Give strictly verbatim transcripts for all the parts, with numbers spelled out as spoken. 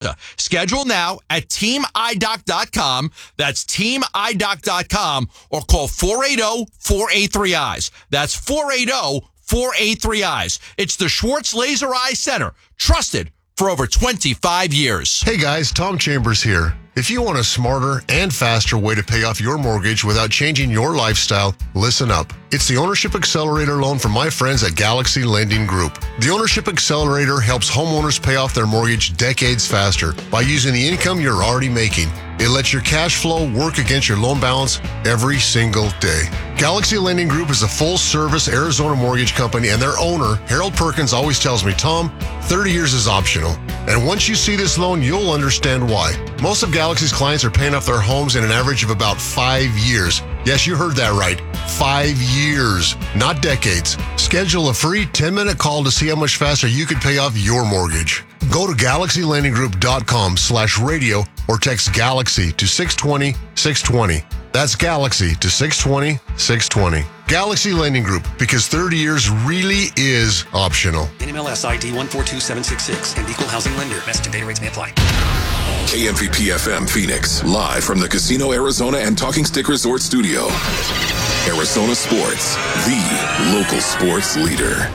Delta. Schedule now at team i doc dot com. That's team i doc dot com or call four eight zero, four eight three, eyes. That's four eight zero, four eight three, eyes. It's the Schwartz Laser Eye Center, trusted for over twenty-five years. Hey guys, Tom Chambers here. If you want a smarter and faster way to pay off your mortgage without changing your lifestyle, listen up. It's the Ownership Accelerator loan from my friends at Galaxy Lending Group. The Ownership Accelerator helps homeowners pay off their mortgage decades faster by using the income you're already making. It lets your cash flow work against your loan balance every single day. Galaxy Lending Group is a full-service Arizona mortgage company, and their owner, Harold Perkins, always tells me, Tom, thirty years is optional. And once you see this loan, you'll understand why. Most of Galaxy's clients are paying off their homes in an average of about five years. Yes, you heard that right. Five years, not decades. Schedule a free ten-minute call to see how much faster you could pay off your mortgage. Go to galaxy lending group dot com slash radio or text Galaxy to six two zero, six two zero. That's Galaxy to six two zero, six two zero. Galaxy Lending Group, because thirty years really is optional. N M L S I D one four two seven six six and equal housing lender. Message and data rates may apply. K M V P F M Phoenix, live from the Casino Arizona and Talking Stick Resort Studio. Arizona Sports, the local sports leader.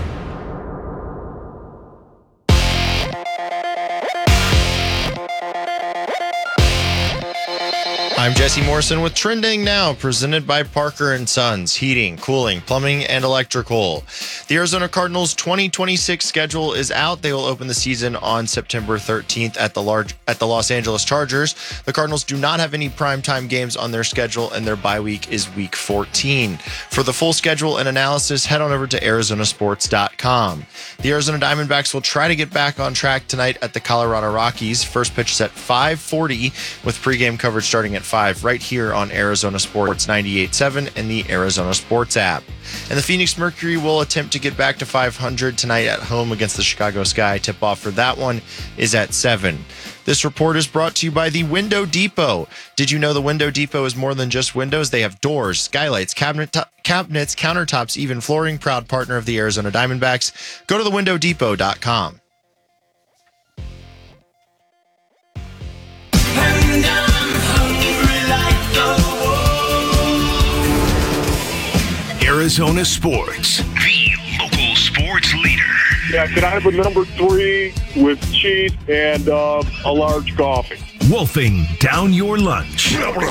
I'm Jesse Morrison with Trending Now, presented by Parker and Sons, heating, cooling, plumbing, and electrical. The Arizona Cardinals' twenty twenty-six schedule is out. They will open the season on September thirteenth at the large at the Los Angeles Chargers. The Cardinals do not have any primetime games on their schedule, and their bye week is week fourteen. For the full schedule and analysis, head on over to arizona sports dot com. The Arizona Diamondbacks will try to get back on track tonight at the Colorado Rockies. First pitch is at five forty, with pregame coverage starting at five right here on Arizona Sports ninety-eight point seven and the Arizona Sports app. And the Phoenix Mercury will attempt to get back to five hundred tonight at home against the Chicago Sky. Tip-off for that one is at seven. This report is brought to you by the Window Depot. Did you know the Window Depot is more than just windows? They have doors, skylights, cabinet to- cabinets, countertops, even flooring. Proud partner of the Arizona Diamondbacks. Go to the window depot dot com. Arizona Sports, the local sports leader. Yeah, can I have a number three with cheese and uh, a large coffee? Wolfing down your lunch.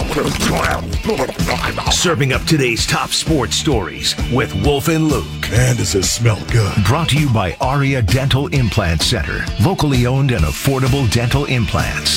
Serving up today's top sports stories with Wolf and Luke. Man, does this smell good. Brought to you by Aria Dental Implant Center. Locally owned and affordable dental implants.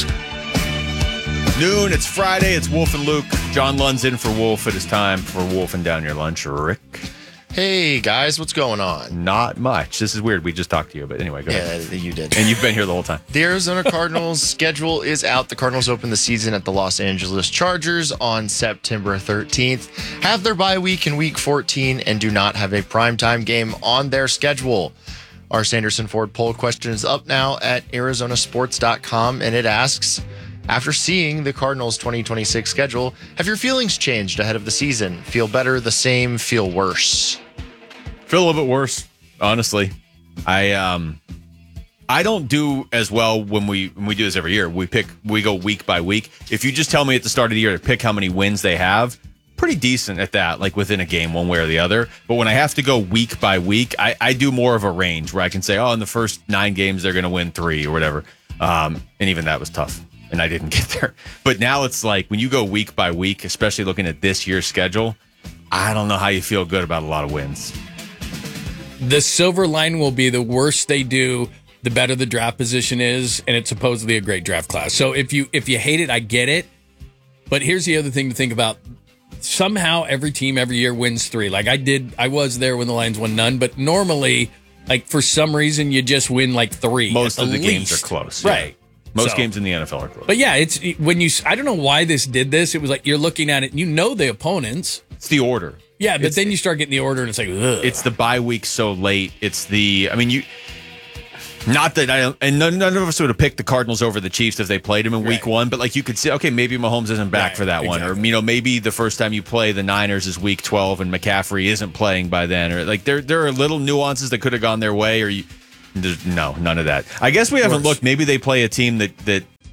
Noon, it's Friday, it's Wolf and Luke. John Lund's in for Wolf. It is time for Wolfing Down Your Lunch. Rick? Hey, guys, what's going on? Not much. This is weird. We just talked to you, but anyway, go yeah, ahead. Yeah, you did. And you've been here the whole time. The Arizona Cardinals' schedule is out. The Cardinals open the season at the Los Angeles Chargers on September thirteenth. Have their bye week in week fourteen and do not have a primetime game on their schedule. Our Sanderson Ford poll question is up now at arizona sports dot com, and it asks, after seeing the Cardinals' twenty twenty-six schedule, have your feelings changed ahead of the season? Feel better, the same, feel worse? Feel a little bit worse, honestly. I um, I don't do as well when we when we do this every year. We pick, we go week by week. If you just tell me at the start of the year to pick how many wins they have, pretty decent at that, like within a game, one way or the other. But when I have to go week by week, I, I do more of a range where I can say, oh, in the first nine games they're going to win three or whatever. Um, and even that was tough. And I didn't get there. But now it's like when you go week by week, especially looking at this year's schedule, I don't know how you feel good about a lot of wins. The silver line will be the worse they do, the better the draft position is, and it's supposedly a great draft class. So if you if you hate it, I get it. But here's the other thing to think about. Somehow every team every year wins three. Like I did, I was there when the Lions won none, but normally, like for some reason, you just win like three. Most of the least. games are close. Right. Yeah. Most so, games in the N F L are close. But yeah, it's when you, I don't know why this did this. It was like you're looking at it and you know the opponents. It's the order. Yeah, but it's, then you start getting the order and it's like, ugh. It's the bye week so late. It's the, I mean, you, not that I, and none, none of us would have picked the Cardinals over the Chiefs if they played them in week right. one, but like you could say, okay, maybe Mahomes isn't back right, for that exactly. one. Or, you know, maybe the first time you play the Niners is week twelve and McCaffrey isn't playing by then. Or like there, there are little nuances that could have gone their way or you, no, none of that. I guess we haven't looked. Maybe they play a team that, that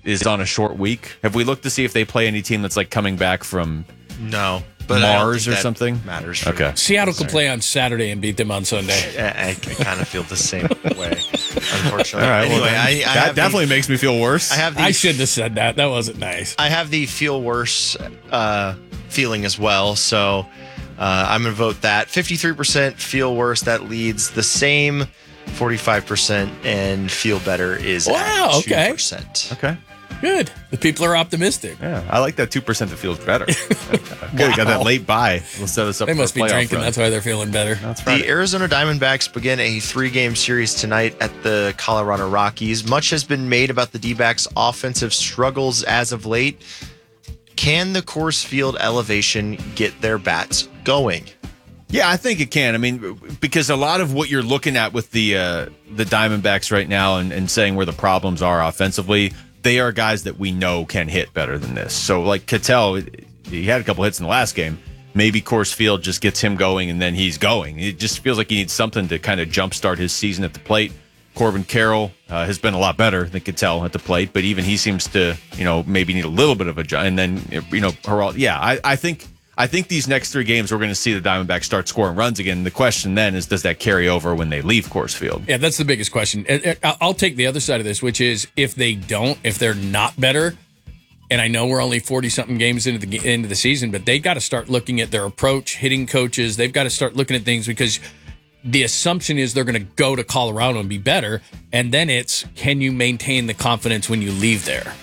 is on a short week. Have we looked to see if they play any team that's like coming back from No. But I don't Mars think or that something? matters. For Okay. Seattle could play on Saturday and beat them on Sunday. I, I kind of feel the same way, unfortunately. All right. Anyway, well, then, I, I that have definitely the, makes me feel worse. I have the I shouldn't have said that. That wasn't nice. I have the feel worse uh, feeling as well. So uh, I'm going to vote that. fifty-three percent feel worse. That leads the same. forty-five percent and feel better is Wow, at okay. two percent. Okay. Good. The people are optimistic. Yeah, I like that two percent that feels better. Good, got that late buy. We'll set us up They for must a be playoff drinking. run. That's why they're feeling better. That's right. The Arizona Diamondbacks begin a three-game series tonight at the Colorado Rockies. Much has been made about the D-backs' offensive struggles as of late. Can the Coors Field elevation get their bats going? Yeah, I think it can. I mean, because a lot of what you're looking at with the uh, the Diamondbacks right now and, and saying where the problems are offensively, they are guys that we know can hit better than this. So, like Ketel, he had a couple hits in the last game. Maybe Coors Field just gets him going, and then he's going. It just feels like he needs something to kind of jumpstart his season at the plate. Corbin Carroll uh, has been a lot better than Ketel at the plate, but even he seems to, you know, maybe need a little bit of a jump. And then, you know, Herald, yeah, I, I think. I think these next three games, we're going to see the Diamondbacks start scoring runs again. The question then is, does that carry over when they leave Coors Field? Yeah, that's the biggest question. And- and I'll take the other side of this, which is if they don't, if they're not better, and I know we're only forty-something games into the into the season, but they got to start looking at their approach, hitting coaches. They've got to start looking at things because the assumption is they're going to go to Colorado and be better, and then it's, can you maintain the confidence when you leave there?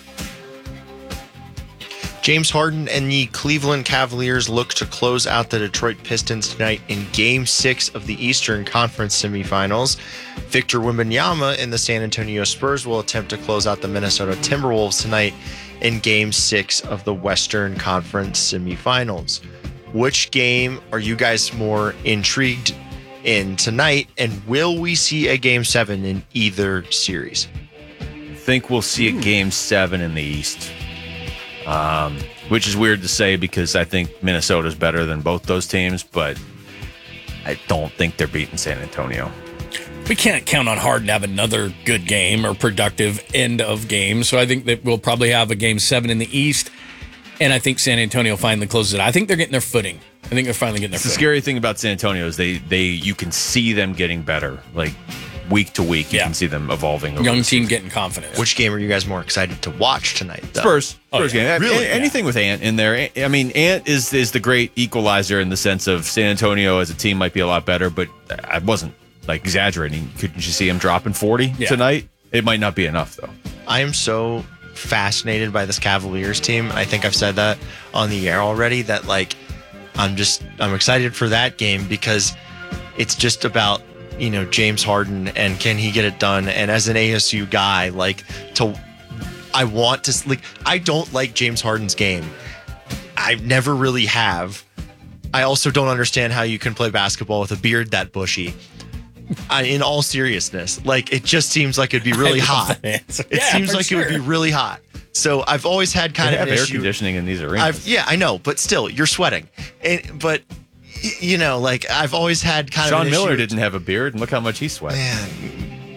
James Harden and the Cleveland Cavaliers look to close out the Detroit Pistons tonight in Game six of the Eastern Conference semifinals. Victor Wembanyama and the San Antonio Spurs will attempt to close out the Minnesota Timberwolves tonight in Game six of the Western Conference semifinals. Which game are you guys more intrigued in tonight, and will we see a Game seven in either series? I think we'll see a Game seven in the East. Um, which is weird to say because I think Minnesota's better than both those teams, but I don't think they're beating San Antonio. We can't count on Harden to have another good game or productive end of game. So I think that we'll probably have a game seven in the East. And I think San Antonio finally closes it. I think they're getting their footing. I think they're finally getting their The footing. scary thing about San Antonio is they, they you can see them getting better. Like week to week, you Yeah. can see them evolving. over Young the team season. getting confidence. Which game are you guys more excited to watch tonight, though? Spurs. Oh, Spurs yeah. game. Really? A- Anything with Ant in there. I mean, Ant is is the great equalizer in the sense of San Antonio as a team might be a lot better, but I wasn't like exaggerating. Couldn't you see him dropping forty Yeah. tonight? It might not be enough though. I am so fascinated by this Cavaliers team. I think I've said that on the air already, that like I'm just I'm excited for that game because it's just about, you know, James Harden and can he get it done? And as an A S U guy, like to I want to like I don't like James Harden's game. I never really have. I also don't understand how you can play basketball with a beard that bushy. I, in all seriousness, like it just seems like it'd be really I love hot. that answer. It Yeah, seems for like it would be sure. really hot. So I've always had kind They of have an air issue. conditioning in these arenas. I've yeah, I know, but still, you're sweating. And but y- you know, like I've always had kind Sean of an Miller issue. didn't have a beard, and look how much he sweat. Man,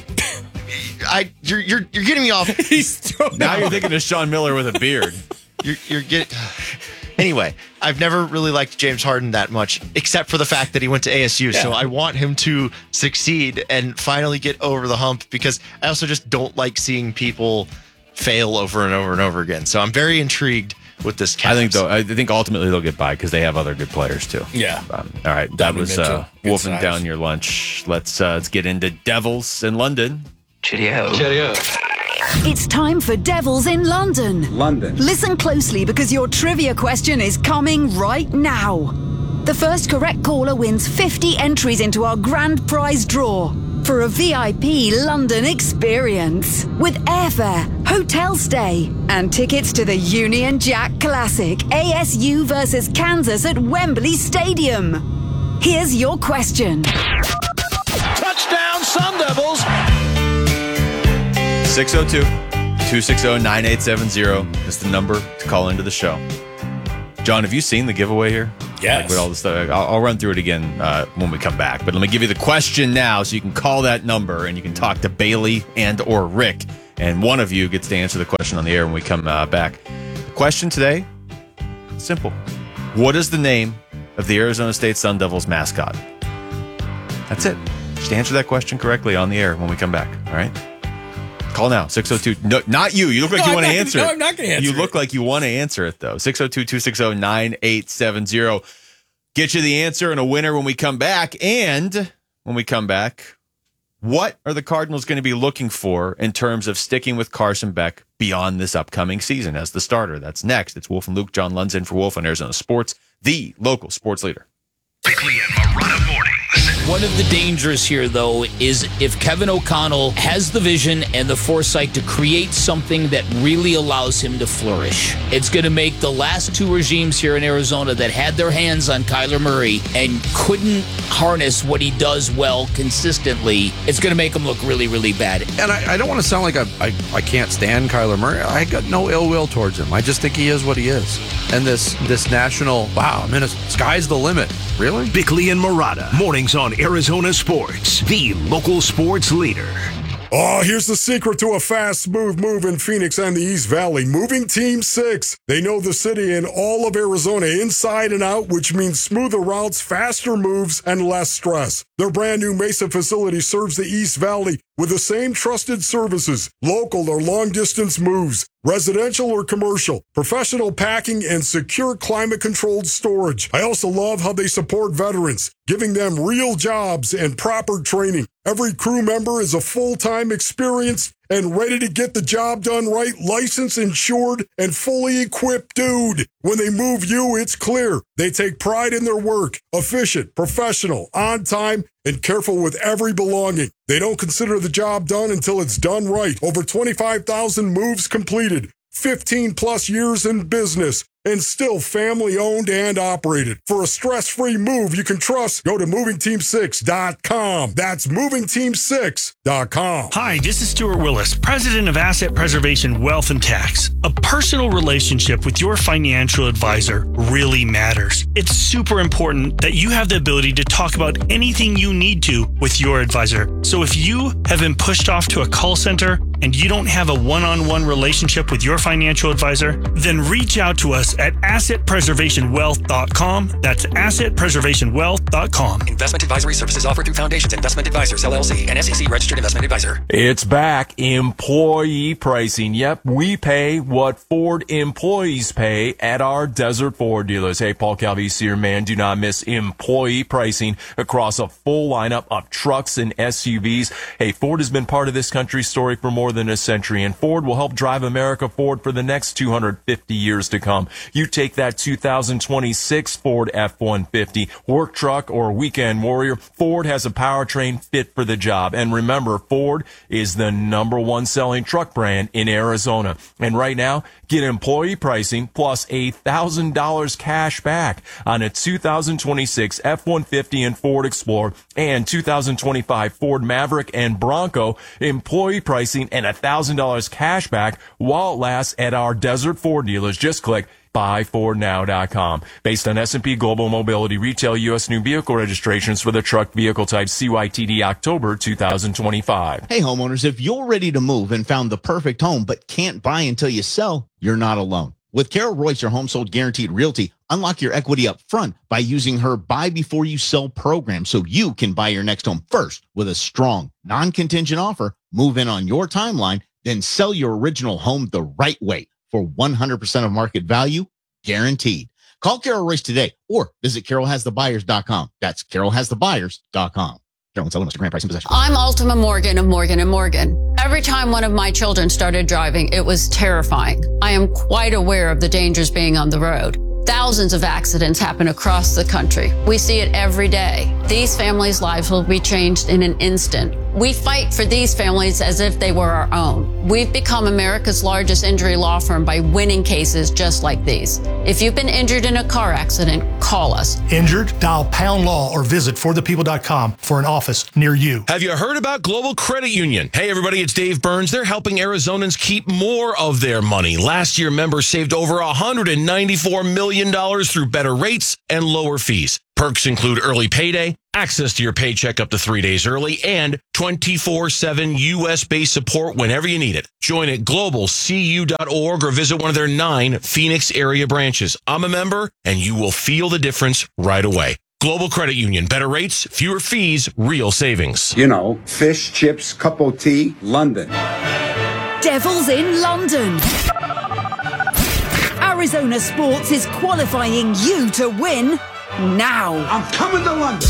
I you're you're you're getting me off. He's throwing Now you're thinking of Sean Miller with a beard. You're you're getting. Anyway, I've never really liked James Harden that much, except for the fact that he went to A S U. So I want him to succeed and finally get over the hump because I also just don't like seeing people fail over and over and over again. So I'm very intrigued with this Cavs. I think though. I think ultimately they'll get by because they have other good players too. Yeah. Um, all right. That Donovan was Mitchell, uh, good wolfing size. down your lunch. Let's uh, let's get into Devils in London. Cheerio. Cheerio. It's time for Devils in London. London. Listen closely because your trivia question is coming right now. The first correct caller wins fifty entries into our grand prize draw for a V I P London experience with airfare, hotel stay, and tickets to the Union Jack Classic A S U versus Kansas at Wembley Stadium. Here's your question. Touchdown, Sun Devils! six oh two, two six oh, nine eight seven zero is the number to call into the show. John, have you seen the giveaway here? Yes. Like with all the stuff. I'll, I'll run through it again uh, when we come back. But let me give you the question now so you can call that number and you can talk to Bailey and or Rick And one of you gets to answer the question on the air when we come uh, back. The question today, simple. What is the name of the Arizona State Sun Devils mascot? That's it. Just answer that question correctly on the air when we come back. All right? Call now. six oh two. No, not you. You look like no, you want to gonna, answer no, it. I'm not going to answer You look it. like you want to answer it, though. six oh two, two six oh, nine eight seven oh. Get you the answer and a winner when we come back. And when we come back, what are the Cardinals going to be looking for in terms of sticking with Carson Beck beyond this upcoming season as the starter? That's next. It's Wolf and Luke. John Lund's in for Wolf on Arizona Sports, the local sports leader. Bickley and Marotta mornings. One of the dangers here, though, is if Kevin O'Connell has the vision and the foresight to create something that really allows him to flourish. It's going to make the last two regimes here in Arizona that had their hands on Kyler Murray and couldn't harness what he does well consistently, it's going to make him look really, really bad. And I, I don't want to sound like I, I, I can't stand Kyler Murray. I got no ill will towards him. I just think he is what he is. And this, this national, wow, I mean, it's, sky's the limit. Really? Bickley and Marotta, mornings on Arizona Sports, the local sports leader. Oh, here's the secret to a fast, smooth move in Phoenix and the East Valley. Moving Team six. They know the city and all of Arizona inside and out, which means smoother routes, faster moves, and less stress. Their brand new Mesa facility serves the East Valley with the same trusted services, local or long-distance moves, residential or commercial, professional packing, and secure climate-controlled storage. I also love how they support veterans, giving them real jobs and proper training. Every crew member is a full-time experienced and ready to get the job done right, licensed, insured, and fully equipped dude. When they move you, it's clear. They take pride in their work, efficient, professional, on time, and careful with every belonging. They don't consider the job done until it's done right. Over twenty-five thousand moves completed, fifteen plus years in business, and still family owned and operated. For a stress-free move you can trust, go to moving team six dot com. That's moving team six dot com. Hi, this is Stuart Willis, president of Asset Preservation Wealth and Tax. A personal relationship with your financial advisor really matters. It's super important that you have the ability to talk about anything you need to with your advisor. So if you have been pushed off to a call center and you don't have a one-on-one relationship with your financial advisor, then reach out to us at asset preservation wealth dot com. That's asset preservation wealth dot com. Investment advisory services offered through Foundations Investment Advisors, L L C, and S E C registered investment advisor. It's back. Employee pricing. Yep, we pay what Ford employees pay at our Desert Ford dealers. Hey, Paul Calvisi here, man. Do not miss employee pricing across a full lineup of trucks and S U Vs. Hey, Ford has been part of this country's story for more than a century, and Ford will help drive America forward for the next two hundred fifty years to come. You take that two thousand twenty-six Ford F one fifty, work truck, or weekend warrior, Ford has a powertrain fit for the job. And remember, Ford is the number one selling truck brand in Arizona. And right now, get employee pricing plus a one thousand dollars cash back on a two thousand twenty-six F one fifty and Ford Explorer and two thousand twenty-five Ford Maverick and Bronco. Employee pricing and one thousand dollars cash back while it lasts at our Desert Ford dealers. Just click buy ford now dot com. Based on S and P Global Mobility Retail U S new vehicle registrations for the truck vehicle type C Y T D October two thousand twenty-five. Hey homeowners, if you're ready to move and found the perfect home but can't buy until you sell, you're not alone. With Carol Royce, your home sold guaranteed realty, unlock your equity up front by using her buy before you sell program so you can buy your next home first with a strong, non-contingent offer, move in on your timeline, then sell your original home the right way for one hundred percent of market value, guaranteed. Call Carol Royce today or visit carol has the buyers dot com. That's carol has the buyers dot com. Carol and Mister Grant Price in possession. I'm Ultima Morgan of Morgan and Morgan. Every time one of my children started driving, it was terrifying. I am quite aware of the dangers being on the road. Thousands of accidents happen across the country. We see it every day. These families' lives will be changed in an instant. We fight for these families as if they were our own. We've become America's largest injury law firm by winning cases just like these. If you've been injured in a car accident, call us. Injured? Dial pound law or visit for the people dot com for an office near you. Have you heard about Global Credit Union? Hey, everybody, it's Dave Burns. They're helping Arizonans keep more of their money. Last year, members saved over one hundred ninety-four million dollars through better rates and lower fees. Perks include early payday, access to your paycheck up to three days early, and twenty-four seven U S-based support whenever you need it. Join at global c u dot org or visit one of their nine Phoenix area branches. I'm a member, and you will feel the difference right away. Global Credit Union. Better rates, fewer fees, real savings. You know, fish, chips, cup of tea, London. Devils in London. Arizona Sports is qualifying you to win now. I'm coming to London.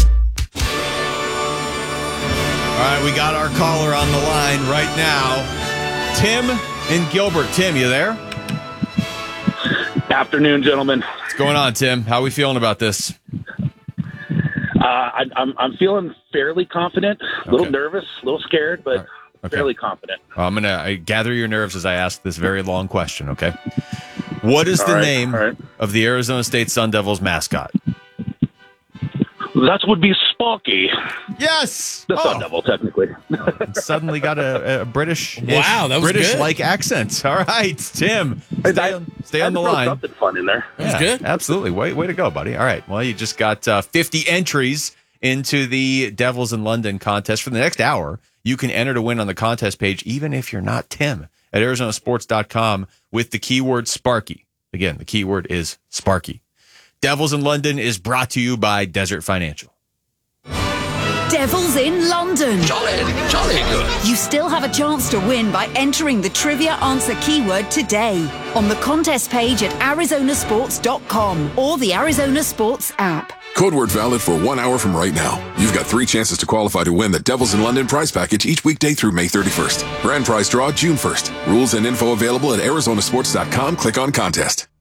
All right, we got our caller on the line right now. Tim in Gilbert. Tim, you there? Afternoon, gentlemen. What's going on, Tim? How are we feeling about this? Uh, I, I'm I'm feeling fairly confident. A little okay. nervous, a little scared, but right. okay. fairly confident. Well, I'm going to gather your nerves as I ask this very long question, okay? What is all the right, name right. of the Arizona State Sun Devils mascot? That would be Sparky. Yes! The oh. Sun Devil, technically. Suddenly got a, a British wow, that was British-like accent. All right, Tim, stay on, stay on the line. Something fun in there. That was good. Absolutely. Way, way to go, buddy. All right. Well, you just got uh, fifty entries into the Devils in London contest for the next hour. You can enter to win on the contest page, even if you're not Tim, at Arizona Sports dot com with the keyword Sparky. Again, the keyword is Sparky. Devils in London is brought to you by Desert Financial. Devils in London. Jolly, jolly good. You still have a chance to win by entering the trivia answer keyword today on the contest page at Arizona Sports dot com or the Arizona Sports app. Code word valid for one hour from right now. You've got three chances to qualify to win the Devils in London prize package each weekday through May thirty-first. Grand prize draw June first. Rules and info available at Arizona Sports dot com. Click on contest.